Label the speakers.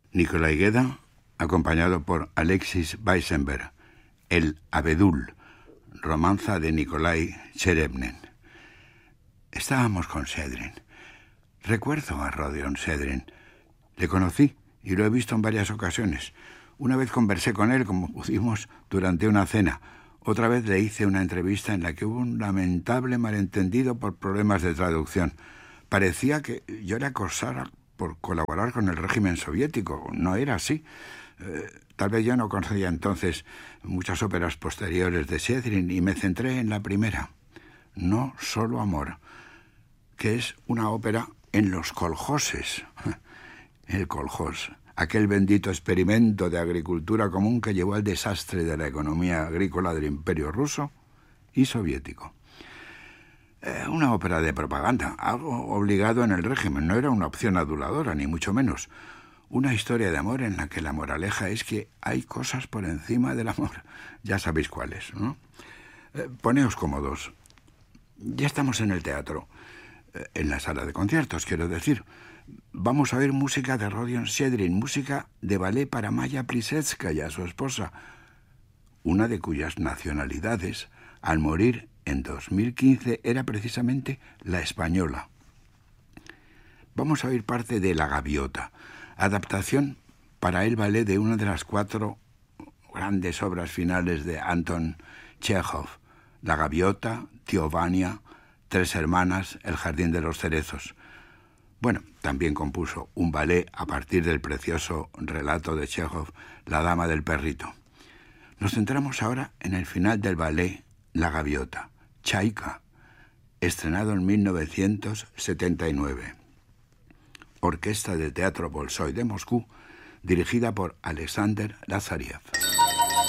Speaker 1: Nikolai Geda, acompañado por Alexis Weissenberg, El Abedul, romanza de Nikolai Cherevnen. Estábamos con Sedrin. Recuerdo a Rodion Sedrin. Le conocí y lo he visto en varias ocasiones. Una vez conversé con él, como pudimos, durante una cena. Otra vez le hice una entrevista en la que hubo un lamentable malentendido por problemas de traducción. Parecía que yo le acosara por colaborar con el régimen soviético. No era así. Tal vez yo no conocía entonces muchas óperas posteriores de Sedrin y me centré en la primera, No solo amor, que es una ópera en los koljoses. El koljós, aquel bendito experimento de agricultura común que llevó al desastre de la economía agrícola del Imperio ruso y soviético. Una ópera de propaganda, algo obligado en el régimen, no era una opción aduladora, ni mucho menos. Una historia de amor en la que la moraleja es que hay cosas por encima del amor. Ya sabéis cuáles, ¿no? Poneos cómodos. Ya estamos en el teatro, en la sala de conciertos, quiero decir. Vamos a oír música de Rodion Sedrin, música de ballet para Maya Plisetskaya, su esposa, una de cuyas nacionalidades, al morir en 2015, era precisamente la española. Vamos a oír parte de La Gaviota, adaptación para el ballet de una de las 4 grandes obras finales de Anton Chekhov: La Gaviota, Tío Vania, Tres hermanas, El jardín de los cerezos. Bueno, también compuso un ballet a partir del precioso relato de Chekhov, La dama del perrito. Nos centramos ahora en el final del ballet La Gaviota, Chaika, estrenado en 1979. Orquesta de Teatro Bolshoi de Moscú, dirigida por Alexander Lazariev.